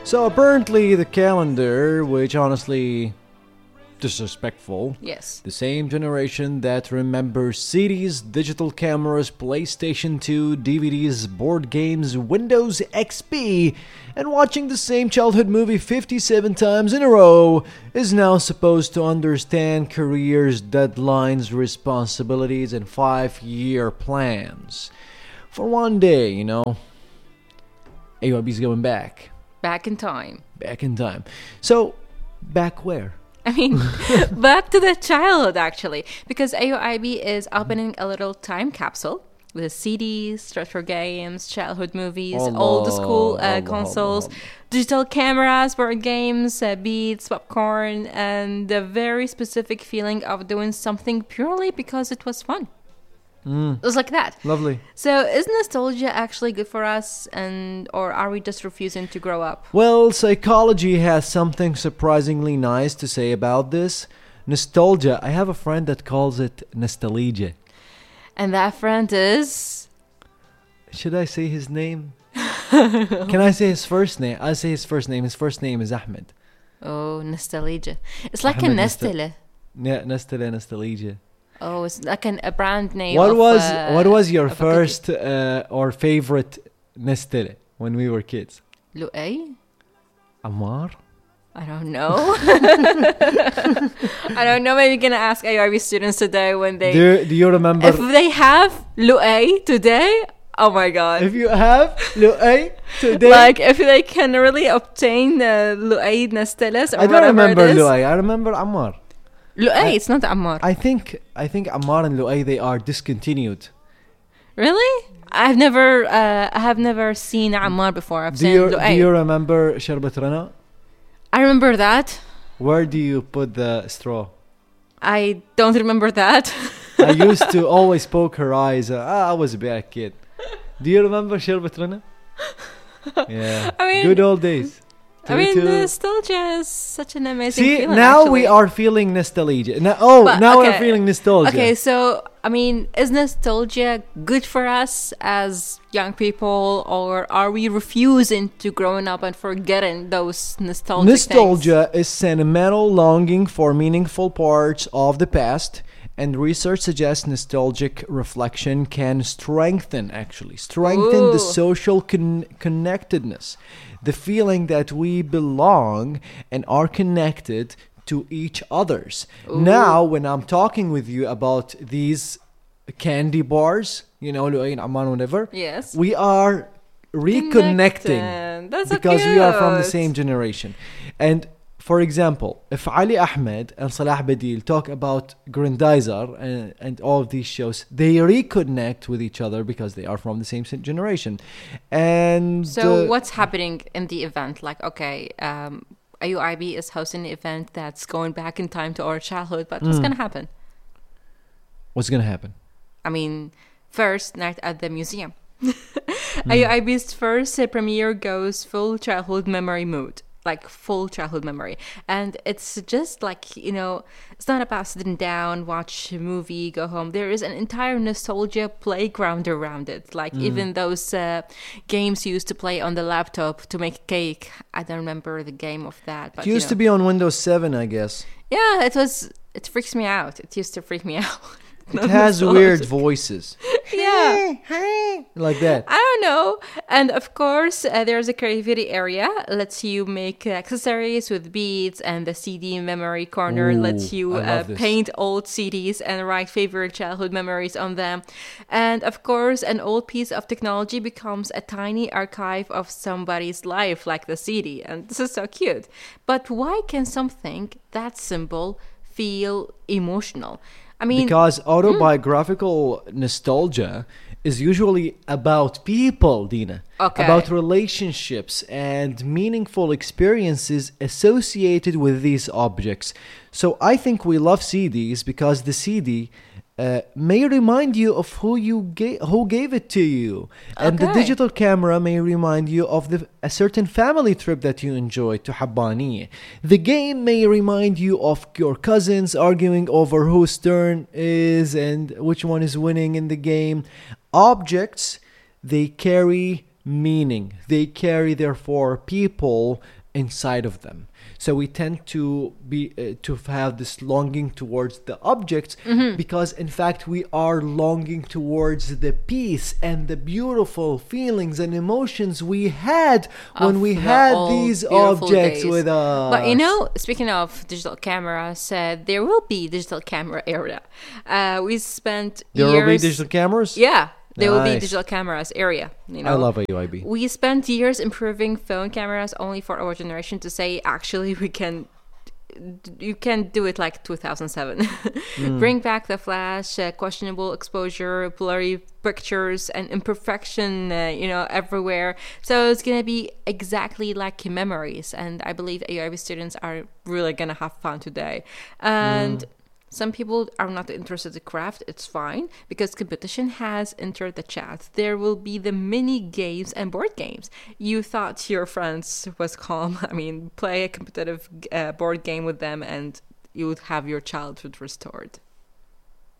So apparently the calendar, which honestly disrespectful. Yes. The same generation that remembers CDs, digital cameras, PlayStation 2, DVDs, board games, Windows XP, and watching the same childhood movie 57 times in a row is now supposed to understand careers, deadlines, responsibilities, and 5-year plans. For one day, AYB's going back. Back in time. Back in time. So, back where? I mean, back to the childhood, actually, because AOIB is opening a little time capsule with CDs, retro games, childhood movies, old school consoles, digital cameras, board games, beats, popcorn, and the very specific feeling of doing something purely because it was fun. It was like that. Lovely. So is nostalgia actually good for us, or are we just refusing to grow up? Well, psychology has something surprisingly nice to say about this. Nostalgia, I have a friend that calls it nostalgia. And that friend is... Should I say his name? Can I say his first name? I'll say his first name. His first name is Ahmed. Oh, nostalgia. It's like Ahmed a Nestele. Yeah, nostalgia. Oh, it's like a brand name. What of, was your first or favorite Nestle when we were kids? Lu'ay? Ammar? I don't know. I don't know. Maybe you're gonna ask ARB students today when they. Do you remember? If they have Lu'ay today, oh my god! If you have Lu'ay today, like if they can really obtain Lu'ay Nesteles or I don't whatever remember it is. Lu'ay. I remember Ammar. Lu'ay, it's not Ammar. I think Ammar and Lu'ay, they are discontinued. Really? I have never seen Ammar before. I've seen Lu'ay. Do you remember Sharbat Rana? I remember that. Where do you put the straw? I don't remember that. I used to always poke her eyes. I was a bad kid. Do you remember Sharbat Rana? Yeah. I mean, good old days. Nostalgia is such an amazing feeling. See, now actually. we are feeling nostalgia. Now we're feeling nostalgia. Okay, so, I mean, is nostalgia good for us as young people, or are we refusing to growing up and forgetting those Nostalgia is sentimental longing for meaningful parts of the past, and research suggests nostalgic reflection can strengthen the social connectedness. The feeling that we belong and are connected to each others. Ooh. Now, when I'm talking with you about these candy bars, Lu'ayn, Amman, whatever, yes, we are reconnecting. That's because so we are from the same generation. And for example, if Ali Ahmed and Salah Badil talk about Grandizer and all of these shows, they reconnect with each other because they are from the same generation. And so what's happening in the event? Like, okay, AUIB is hosting an event that's going back in time to our childhood, but what's going to happen? What's going to happen? I mean, first night at the museum. AUIB's first premiere goes full childhood memory mood. Like full childhood memory, and it's just like, it's not about sitting down, watch a movie, go home. There is an entire nostalgia playground around it, like even those games you used to play on the laptop to make cake. I don't remember the game of that, but it used to be on Windows 7, I guess. Yeah, it freaks me out. It used to freak me out. It has weird voices. Yeah. Like that. I don't know. And of course, there's a creativity area. Lets you make accessories with beads, and the CD memory corner lets you paint old CDs and write favorite childhood memories on them. And of course, an old piece of technology becomes a tiny archive of somebody's life, like the CD. And this is so cute. But why can something that simple feel emotional? I mean, because autobiographical nostalgia is usually about people, Dina. Okay. About relationships and meaningful experiences associated with these objects. So I think we love CDs because the CD may remind you of who gave it to you. And the digital camera may remind you of a certain family trip that you enjoyed to Habbaniye. The game may remind you of your cousins arguing over whose turn is and which one is winning in the game. Objects, they carry meaning. They carry, therefore, people inside of them. So we tend to be to have this longing towards the objects because, in fact, we are longing towards the peace and the beautiful feelings and emotions we had when we had these objects days with us. But you know, speaking of digital cameras, there will be digital camera era. We spent years... There will be digital cameras? Yeah. There will be digital cameras area. You know? I love AUIB. We spent years improving phone cameras only for our generation to say, actually, you can do it like 2007. Bring back the flash, questionable exposure, blurry pictures, and imperfection, everywhere. So it's going to be exactly like memories. And I believe AUIB students are really going to have fun today. And... Some people are not interested in craft. It's fine because competition has entered the chat. There will be the mini games and board games. You thought your friends was calm. I mean, play a competitive board game with them and you would have your childhood restored.